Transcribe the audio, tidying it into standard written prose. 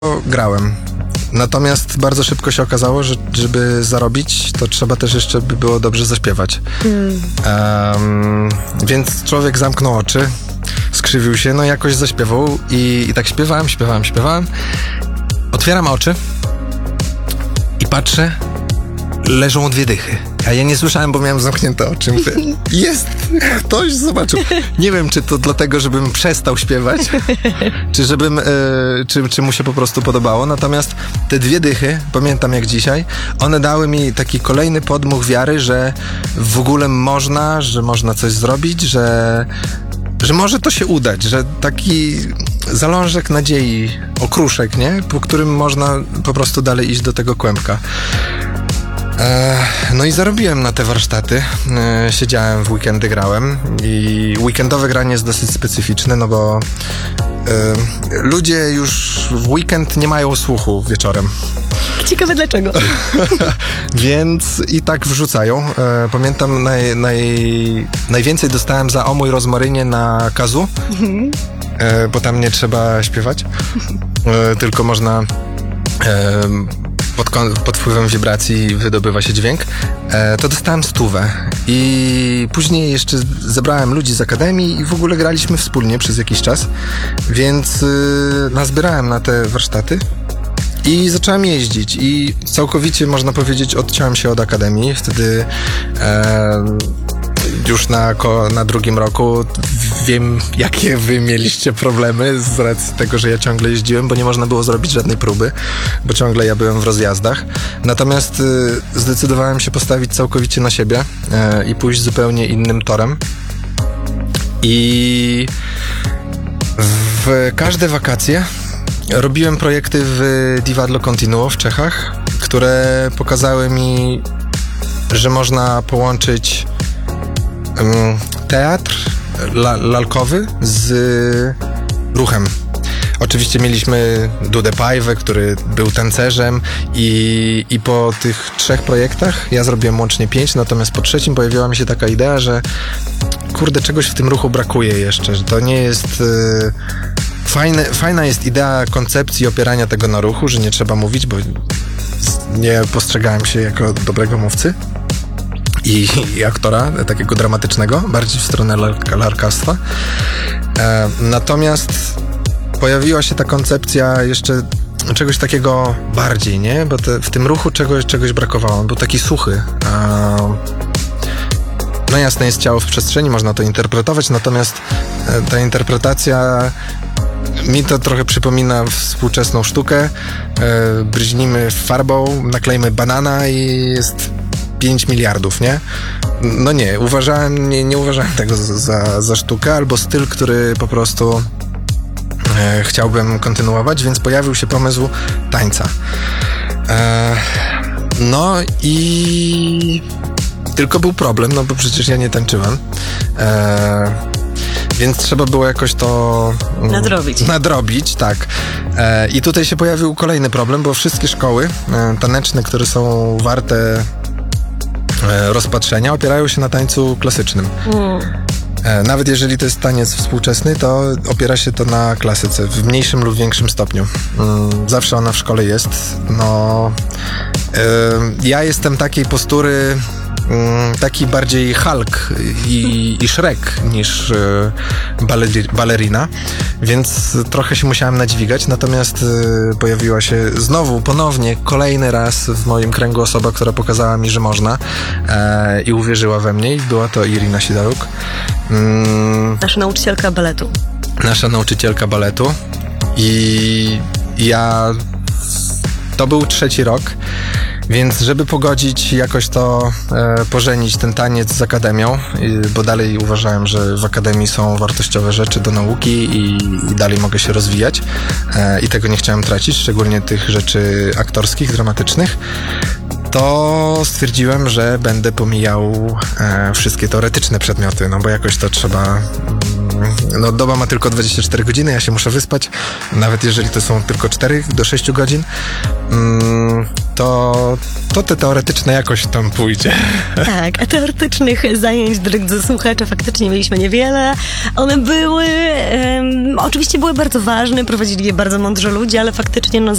grałem. Natomiast bardzo szybko się okazało, że żeby zarobić, to trzeba też jeszcze by było dobrze zaśpiewać. Więc człowiek zamknął oczy, skrzywił się, no jakoś zaśpiewał i tak śpiewałem. Otwieram oczy i patrzę, leżą 2 dychy. A ja nie słyszałem, bo miałem zamknięte oczy. Mówię, jest, ktoś zobaczył. Nie wiem, czy to dlatego, żebym przestał śpiewać, czy żebym, czy mu się po prostu podobało. Natomiast te 2 dychy, pamiętam jak dzisiaj, one dały mi taki kolejny podmuch wiary, że w ogóle że można coś zrobić, że może to się udać, że taki zalążek nadziei, okruszek, nie? Po którym można po prostu dalej iść do tego kłębka. No i zarobiłem na te warsztaty. Siedziałem w weekendy, grałem i weekendowe granie jest dosyć specyficzne, no bo ludzie już w weekend nie mają słuchu wieczorem. Ciekawe dlaczego. Więc i tak wrzucają. Pamiętam najwięcej dostałem za O mój rozmarynie na Kazu, bo tam nie trzeba śpiewać, tylko można pod wpływem wibracji wydobywa się dźwięk, to dostałem 100. I później jeszcze zebrałem ludzi z akademii i w ogóle graliśmy wspólnie przez jakiś czas, więc nazbierałem na te warsztaty i zacząłem jeździć i całkowicie, można powiedzieć, odciąłem się od akademii. Wtedy już na 2. roku wiem, jakie wy mieliście problemy z racji tego, że ja ciągle jeździłem, bo nie można było zrobić żadnej próby, bo ciągle ja byłem w rozjazdach. Natomiast zdecydowałem się postawić całkowicie na siebie i pójść zupełnie innym torem. I w każde wakacje robiłem projekty w Divadlo Continuo w Czechach, które pokazały mi, że można połączyć teatr lalkowy z ruchem. Oczywiście mieliśmy Dudę Pajwę, który był tancerzem i po tych 3 projektach ja zrobiłem łącznie 5, natomiast po 3 pojawiła mi się taka idea, że kurde, czegoś w tym ruchu brakuje jeszcze, że to nie jest... Fajna jest idea koncepcji opierania tego na ruchu, że nie trzeba mówić, bo nie postrzegałem się jako dobrego mówcy i aktora takiego dramatycznego, bardziej w stronę larkarstwa. Natomiast pojawiła się ta koncepcja jeszcze czegoś takiego bardziej, nie? Bo w tym ruchu czegoś brakowało. On był taki suchy. No jasne, jest ciało w przestrzeni, można to interpretować, natomiast ta interpretacja mi to trochę przypomina współczesną sztukę. Bryźnimy farbą, naklejmy banana i jest 5 miliardów, nie? No nie, nie uważałem tego za sztukę albo styl, który po prostu chciałbym kontynuować, więc pojawił się pomysł tańca. No i tylko był problem, no bo przecież ja nie tańczyłem. Więc trzeba było jakoś to nadrobić, tak. I tutaj się pojawił kolejny problem, bo wszystkie szkoły taneczne, które są warte rozpatrzenia, opierają się na tańcu klasycznym. Nawet jeżeli to jest taniec współczesny, to opiera się to na klasyce w mniejszym lub większym stopniu. Zawsze ona w szkole jest. No, ja jestem takiej postury, taki bardziej Hulk i Shrek niż balerina, więc trochę się musiałem nadźwigać, natomiast pojawiła się ponownie, kolejny raz w moim kręgu osoba, która pokazała mi, że można i uwierzyła we mnie, i była to Irina Sidoruk. Nasza nauczycielka baletu i ja... To był 3. rok, więc żeby pogodzić, jakoś to pożenić ten taniec z akademią, bo dalej uważałem, że w akademii są wartościowe rzeczy do nauki i dalej mogę się rozwijać i tego nie chciałem tracić, szczególnie tych rzeczy aktorskich, dramatycznych, to stwierdziłem, że będę pomijał wszystkie teoretyczne przedmioty, no bo jakoś to trzeba... No doba ma tylko 24 godziny, ja się muszę wyspać, nawet jeżeli to są tylko 4 do 6 godzin, to te teoretyczne jakoś tam pójdzie. Tak, a teoretycznych zajęć, drodzy słuchacze, faktycznie mieliśmy niewiele. One były, oczywiście były bardzo ważne, prowadzili je bardzo mądrzy ludzie, ale faktycznie